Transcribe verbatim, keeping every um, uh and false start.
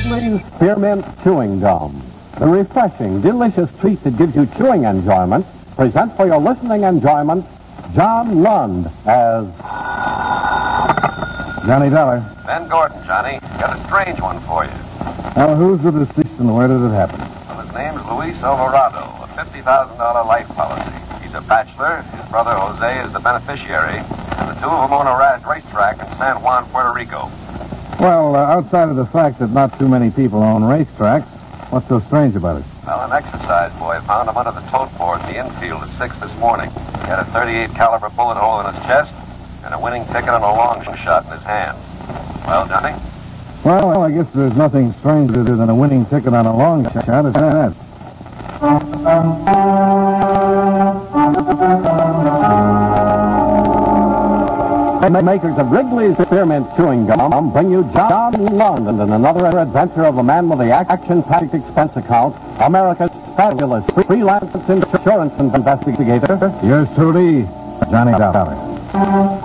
Wrigley's Spearmint Chewing Gum. The refreshing, delicious treat that gives you chewing enjoyment presents for your listening enjoyment John Lund as Johnny Dollar. Ben Gordon, Johnny. Got a strange one for you. Now, who's the deceased and where did it happen? Well, his name's Luis Alvarado, a fifty thousand dollars life policy. He's a bachelor. His brother Jose is the beneficiary. And the two of them own a ra- racetrack in San Juan, Puerto Rico. Well, uh, outside of the fact that not too many people own racetracks, what's so strange about it? Well, an exercise boy found him under the tote board in the infield at six this morning. He had a thirty-eight caliber bullet hole in his chest and a winning ticket on a long shot in his hand. Well, Johnny? Well, I guess there's nothing stranger than a winning ticket on a long shot. Is that? The makers of Wrigley's Spearmint Chewing Gum bring you John Lund and another adventure of a man with the action-packed expense account, America's fabulous freelance insurance investigator. Yours truly, Johnny Dollar.